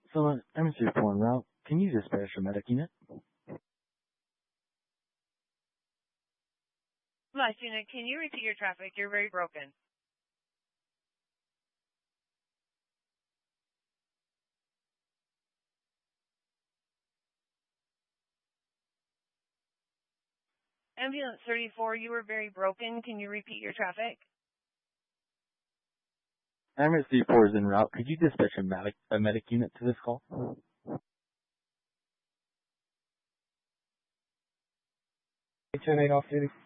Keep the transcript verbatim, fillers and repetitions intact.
So, uh, I'm your four en route. Can you dispatch a medic unit? Last unit, can you repeat your traffic? You're very broken. Ambulance thirty-four, you were very broken. Can you repeat your traffic? Ambulance thirty-four is en route. Could you dispatch a medic, a medic unit to this call? ten eight off duty.